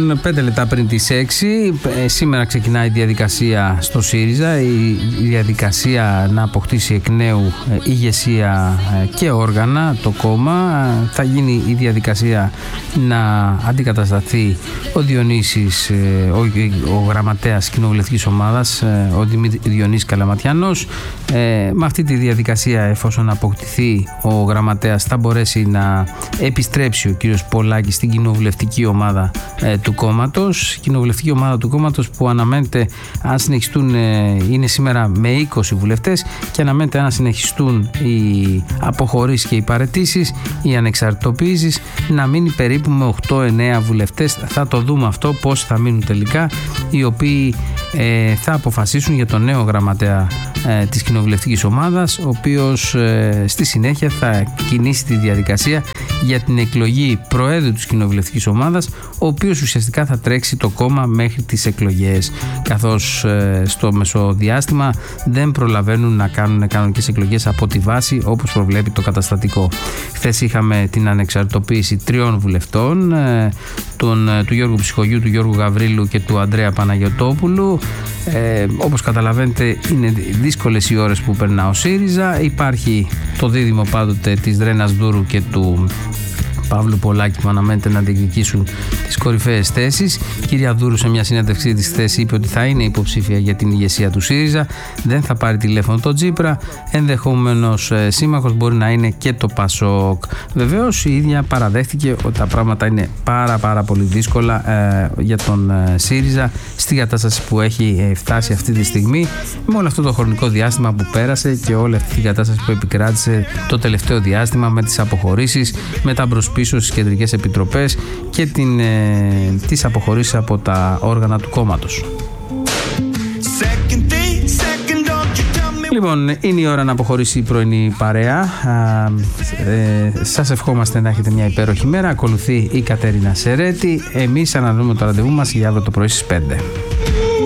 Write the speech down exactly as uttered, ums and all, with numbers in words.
Λοιπόν, πέντε λεπτά πριν τις έξι, ε, σήμερα ξεκινάει η διαδικασία στο ΣΥΡΙΖΑ, η, η διαδικασία να αποκτήσει εκ νέου ε, ηγεσία ε, και όργανα το κόμμα. Ε, θα γίνει η διαδικασία να αντικατασταθεί ο Διονύσης, ε, ο, ο γραμματέας κοινοβουλευτικής ομάδας, ε, ο Διονύσης Καλαματιανός. Ε, με αυτή τη διαδικασία, εφόσον αποκτηθεί ο γραμματέας, θα μπορέσει να επιστρέψει ο κύριος Πολάκης στην κοινοβουλευτική ομάδα ε, του κόμματος. Η κοινοβουλευτική ομάδα του κόμματος που αναμένεται, αν συνεχιστούν, ε, είναι σήμερα με είκοσι βουλευτές, και αναμένεται αν συνεχιστούν οι αποχωρήσεις και οι παραιτήσεις, οι ανεξαρτητοποιήσεις, να μείνει περίπου με οκτώ εννέα βουλευτές. Θα το δούμε αυτό πώς θα μείνουν τελικά, οι οποίοι ε, θα αποφασίσουν για τον νέο γραμματέα ε, της κοινοβουλευτικής ομάδας, ο οποίος ε, στη συνέχεια θα κινήσει τη διαδικασία για την εκλογή προέδρου της κοινοβουλευτικής ομάδας, ο οποίος ουσιαστικά θα τρέξει το κόμμα μέχρι τις εκλογές, καθώς ε, στο μεσοδιάστημα δεν προλαβαίνουν να κάνουν κανονικές εκλογές από τη βάση, όπως προβλέπει το καταστατικό. Χθες είχαμε την ανεξαρτητοποίηση τριών βουλευτών, ε, τον, του Γιώργου Ψυχογιού, του Γιώργου Γαβρίλου και του Ανδρέα Παναγιωτόπουλου. Ε, όπως καταλαβαίνετε, είναι δύσκολες οι ώρες που περνά ο ΣΥΡΙΖΑ. Υπάρχει το δίδυμο πάντοτε της Δρένας Δούρου και του Παύλου Πολάκη, που αναμένεται να διεκδικήσουν τις κορυφαίες θέσεις. Η κυρία Δούρου σε μια συνέντευξή της χθες είπε ότι θα είναι υποψήφια για την ηγεσία του ΣΥΡΙΖΑ, δεν θα πάρει τηλέφωνο τον Τσίπρα, ενδεχόμενος ε, σύμμαχος μπορεί να είναι και το ΠΑΣΟΚ. Βεβαίως η ίδια παραδέχτηκε ότι τα πράγματα είναι πάρα πάρα πολύ δύσκολα ε, για τον ε, ΣΥΡΙΖΑ στην κατάσταση που έχει ε, φτάσει αυτή τη στιγμή, με όλο αυτό το χρονικό διάστημα που πέρασε και όλη αυτή την κατάσταση που επικράτησε το τελευταίο διάστημα, με τις αποχωρήσεις, με τα μπροσπίσω στις κεντρικές επιτροπές και την, ε, τις αποχωρήσεις από τα όργανα του κόμματος. Λοιπόν, είναι η ώρα να αποχωρήσει η πρωινή παρέα. Α, ε, σας ευχόμαστε να έχετε μια υπέροχη μέρα. Ακολουθεί η Κατερίνα Σερέτη. Εμείς ανανεώνουμε το ραντεβού μας για αύριο το πρωί στις πέντε.